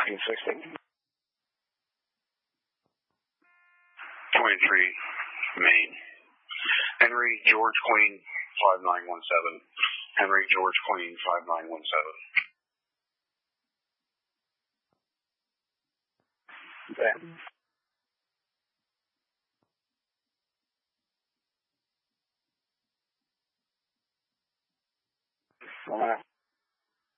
1960. 23, Maine. Henry George Queen 5917. Henry George Queen 5917. Okay. All right.